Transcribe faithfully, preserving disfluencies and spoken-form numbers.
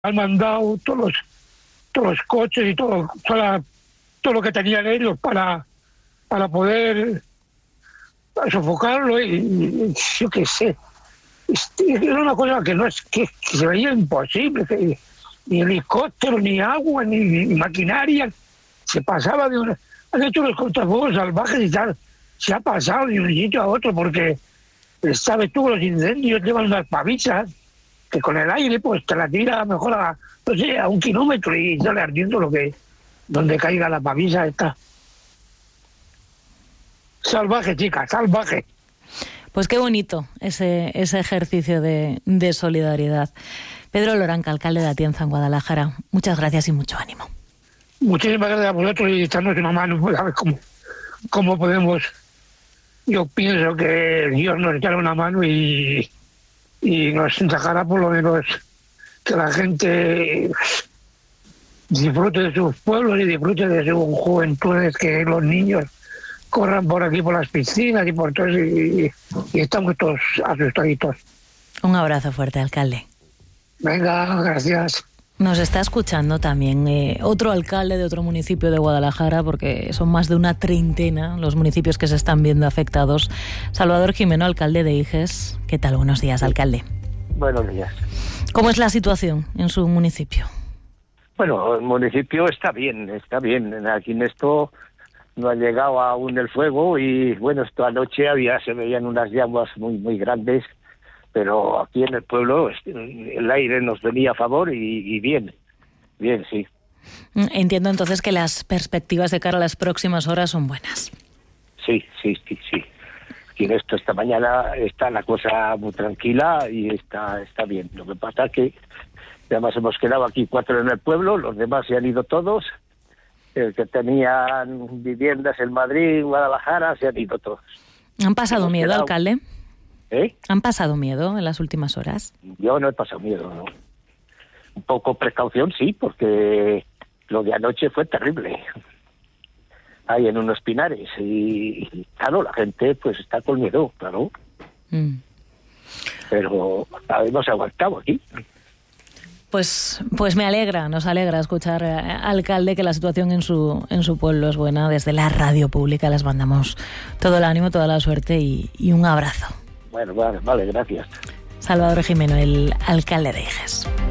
han mandado todos los, todos los coches y todo, toda, todo lo que tenían ellos para, para poder sofocarlo y, y yo qué sé. Era una cosa que no es que, que se veía imposible, que ni helicóptero, ni agua, ni, ni maquinaria, se pasaba de una... Han hecho los cortafuegos salvajes y tal, se ha pasado de un sitio a otro porque, sabes tú, los incendios llevan unas pavizas que con el aire pues te la tira mejor a, no sé, a un kilómetro y sale ardiendo lo que, donde caiga la pavisa está. Salvaje, chica, salvaje. Pues qué bonito ese, ese ejercicio de, de solidaridad. Pedro Loranca, alcalde de Atienza, en Guadalajara, muchas gracias y mucho ánimo. Muchísimas gracias a vosotros y echarnos una mano, pues a ver cómo, cómo podemos. Yo pienso que Dios nos echará una mano y, y nos sacará por lo menos que la gente disfrute de sus pueblos y disfrute de sus juventudes, que los niños corran por aquí, por las piscinas y por todo eso, y, y estamos todos asustaditos. Un abrazo fuerte, alcalde. Venga, gracias. Nos está escuchando también eh, otro alcalde de otro municipio de Guadalajara, porque son más de una treintena los municipios que se están viendo afectados. Salvador Jimeno, alcalde de Iges. ¿Qué tal? Buenos días, alcalde. Buenos días. ¿Cómo es la situación en su municipio? Bueno, el municipio está bien, está bien. Aquí en esto no ha llegado aún el fuego y, bueno, esta noche había se veían unas llamas muy, muy grandes. Pero aquí en el pueblo el aire nos venía a favor y, y bien, bien, sí. Entiendo entonces que las perspectivas de cara a las próximas horas son buenas. Sí, sí, sí, sí. Aquí en esto esta mañana está la cosa muy tranquila y está, está bien. Lo que pasa es que además hemos quedado aquí cuatro en el pueblo, los demás se han ido todos. El que tenían viviendas en Madrid, Guadalajara, se han ido todos. ¿Han pasado hemos miedo, quedado... alcalde? ¿Eh? ¿Han pasado miedo en las últimas horas? Yo no he pasado miedo, no. Un poco precaución, sí, porque lo de anoche fue terrible. Ahí en unos pinares. Y, y claro, la gente pues está con miedo, claro. Mm. Pero hemos aguantado aquí. Pues, pues me alegra, nos alegra escuchar, eh, alcalde, que la situación en su en su pueblo es buena. Desde la radio pública les mandamos todo el ánimo, toda la suerte y, y un abrazo. Bueno, vale, vale, gracias. Salvador Jimeno, el alcalde de Iges.